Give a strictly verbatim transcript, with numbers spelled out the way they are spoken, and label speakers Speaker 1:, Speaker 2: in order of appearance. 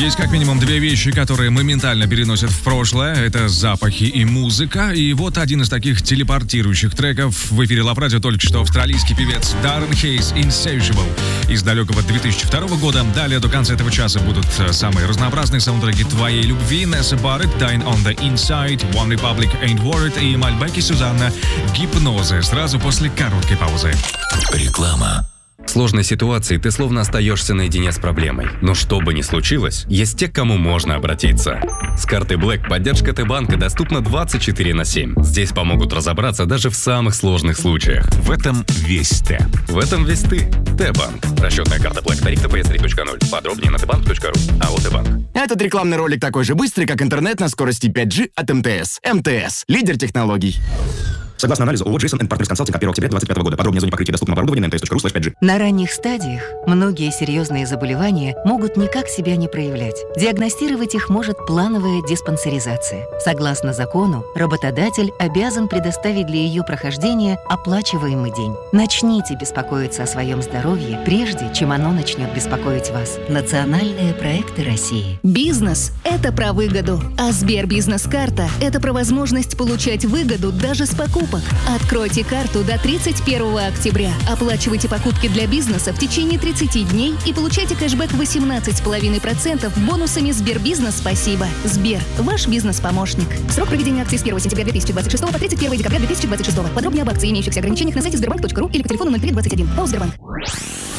Speaker 1: Есть как минимум две вещи, которые моментально переносят в прошлое. Это запахи и музыка. И вот один из таких телепортирующих треков. В эфире Лав Радио только что австралийский певец Даррен Хейс «Insatiable» из далекого две тысячи второго года. Далее до конца этого часа будут самые разнообразные саундтреки твоей любви. Nessa Barrett, Dying on the Inside, One Republic Ain't Worried и Мальбек и Сюзанна «Гипнозы». Сразу после короткой паузы.
Speaker 2: Реклама. В сложной ситуации ты словно остаешься наедине с проблемой. Но что бы ни случилось, есть те, к кому можно обратиться. С картой Black поддержка Т-банка доступна двадцать четыре на семь. Здесь помогут разобраться даже в самых сложных случаях.
Speaker 3: В этом весь Т.
Speaker 2: В этом весь ты. Т-банк. Расчетная карта Black. Тариф Т П С три точка ноль. Подробнее на тбанк точка ру. АО Т-банк.
Speaker 4: Этот рекламный ролик такой же быстрый, как интернет на скорости пять джи от эм тэ эс. эм тэ эс. Лидер технологий.
Speaker 5: Согласно анализу ООО «Джейсон энд Партнерс Консалтинг» от первого октября двадцать пятого года. Подробнее о зоне покрытия доступного оборудования на эм тэ эс точка ру слэш пять джи.
Speaker 6: На ранних стадиях многие серьезные заболевания могут никак себя не проявлять. Диагностировать их может плановая диспансеризация. Согласно закону, работодатель обязан предоставить для ее прохождения оплачиваемый день. Начните беспокоиться о своем здоровье, прежде чем оно начнет беспокоить вас. Национальные проекты России.
Speaker 7: Бизнес – это про выгоду, а Сбербизнес-карта – это про возможность получать выгоду даже с покупок. Откройте карту до тридцать первого октября. Оплачивайте покупки для бизнеса в течение тридцати дней и получайте кэшбэк восемнадцать целых пять десятых процента бонусами Сбербизнес «Спасибо». Сбер – ваш бизнес-помощник. Срок проведения акции с первого сентября две тысячи двадцать шестого по тридцать первого декабря две тысячи двадцать шестого. Подробнее об акции и имеющихся ограничениях на сайте сбербанк точка ру или по телефону ноль три двадцать один. ООО «Сбербанк».